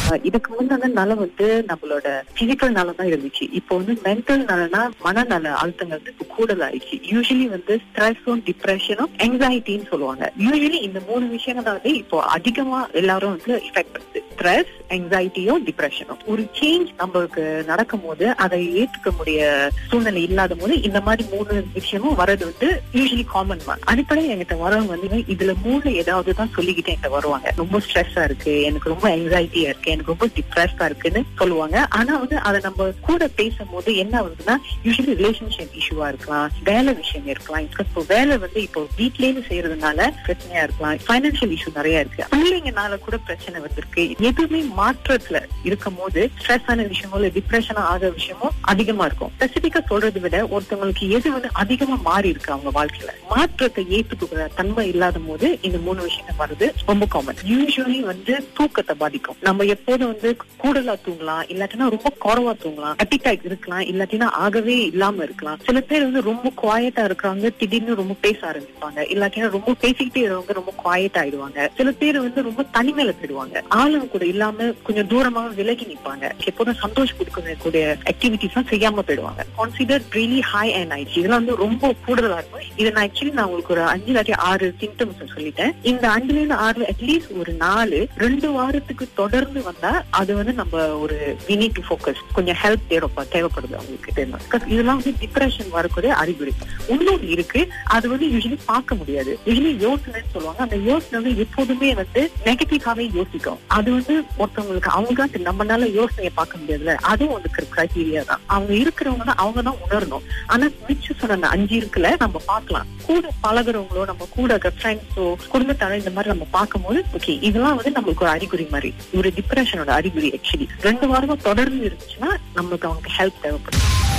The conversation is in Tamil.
இதுக்கு முன்னால நலம் நம்மளோட பிசிக்கல் நலம் தான் இருந்துச்சு. இப்போ மென்டல் நலனா மனநல அழுத்தங்கள் இப்ப கூடுதல் ஆயிடுச்சு. யூஸ்வலி ஸ்ட்ரெஸும் டிப்ரெஷனும் ஆங்ஸைட்டின்னு சொல்லுவாங்க. யூஸ்வலி இந்த 3 விஷயங்கள் தான் இப்போ அதிகமா எல்லாரும் எஃபெக்ட் பண்ணுது. ஸ்ட்ரெஸ், ஆங்ஸைட்டியும் டிப்ரெஷனும். ஒரு சேஞ்ச் நம்மளுக்கு நடக்கும் போது அதை ஏற்றுக்க முடிய சூழ்நிலை இல்லாத போது இந்த மாதிரி 3 விஷயமும் வரது யூஸ்வலி காமன் தான். அடிப்படையில் என்கிட்ட வரவங்க இதுல 3 ஏதாவது தான் சொல்லிக்கிட்டே என்கிட்ட வருவாங்க. ரொம்ப ஸ்ட்ரெஸ்ஸா இருக்கு, எனக்கு ரொம்ப ஆங்ஸைட்டியா இருக்கு, எனக்கு ரொம்ப டிப்ரெஸ்டா இருக்குன்னு சொல்லுவாங்க. ஆனா அதை நம்ம கூட பேசும்போது என்ன வருதுன்னா யூஸ்வலி ரிலேஷன்ஷிப் இஷ்யூவா இருக்கலாம், வேலை விஷயம் இருக்கலாம். இப்போ வேலை இப்போ வீட்லேயே செய்யறதுனால பிரச்சனையா இருக்கலாம், பைனான்சியல் இஷ்யூ நிறைய இருக்கு, பிள்ளைங்கனால கூட பிரச்சனை வந்திருக்கு. எதுவுமே மாற்றத்துல இருக்கும் போது ஸ்ட்ரெஸ் ஆன விஷயமோ இல்ல டிப்ரெஷன் ஆகிற விஷயமோ அதிகமா இருக்கும். ஸ்பெசிபிக்கா சொல்றதை விட ஒருத்தவங்களுக்கு எது அதிகமா மாறி இருக்கு அவங்க வாழ்க்கையில, மாற்றத்தை ஏற்றுக்கிற தன்மை இல்லாத போது இந்த 3 விஷயங்கள் வருது ரொம்ப காமன். யூஸ்வலி தூக்கத்தை பாதிக்கும். நம்ம எப்போதும் கூடுதலா தூங்கலாம், இல்லாட்டினா ரொம்ப குறைவா தூங்கலாம், அப்பிடைட் இருக்கலாம், இல்லாட்டினா ஆகவே இல்லாம இருக்கலாம். சில பேர் ரொம்ப குவாய்ட்டா இருக்கிறவங்க திடீர்னு ரொம்ப பேச ஆரம்பிப்பாங்க, இல்லாட்டினா ரொம்ப பேசிக்கிட்டே இருவங்க ரொம்ப குவாய்ட் ஆயிடுவாங்க. சில பேர் ரொம்ப தனிமையில போயிடுவாங்க, ஆளுங்க கூட இல்லாம கொஞ்சம் தூரமா விலகி நிற்பாங்க. எப்போதும் சந்தோஷம் கொடுக்கக்கூடிய ஆக்டிவிட்டிஸ் செய்யாம போயிடுவாங்க. கான்சிடர் ரியலி ஹை அண்ட் ஆயிடுச்சு. இதெல்லாம் ரொம்ப கூடுதலா இருக்கும். இதை நான் ஆக்சுவலி நான் உங்களுக்கு ஒரு 5-6 சிம்டம்ஸ் சொல்லிட்டேன். இந்த 5-6 அட்லீஸ்ட் ஒரு 4-2 வாரத்துக்கு தொடர்ந்து வந்தா அது நம்ம ஒரு we need to focus, கொஞ்சம் ஹெல்ப் தேவைப்படுது அவங்களுக்கு. இதெல்லாம் டிப்ரெஷன் வரக்கூடிய அறிகுறி. இன்னொரு இருக்கு, அது யூஸ்வலி பார்க்க முடியாது. யூஸ்வலி யோசனைன்னு சொல்லுவாங்க. அந்த யோசனை எப்போதுமே நெகட்டிவாவே யோசிக்கும். அது ஒருத்தவங்களுக்கு அவங்க நம்மளால யோசனையை பார்க்க முடியாதுல, அதுவும் ஒரு கிரைட்டீரியா தான். அவங்க இருக்கிறவங்க தான் அவங்க தான் உணரணும். ஆனா மிச்சம் சொன்ன 5 இருக்குல்ல நம்ம பார்க்கலாம். கூட பழகுறவங்களோ நம்ம கூட ஃப்ரெண்ட்ஸோ குடும்பத்தாரோ இந்த மாதிரி நம்ம பார்க்கும் போது ஓகே இதெல்லாம் நம்மளுக்கு ஒரு அறிகுறி மாதிரி, ஒரு டிப்ரெஷனோட அறிகுறி. ஆக்சுவலி 2 வாரமா தொடர்ந்து இருந்துச்சுன்னா நம்மளுக்கு அவங்களுக்கு ஹெல்ப் தேவைப்படும்.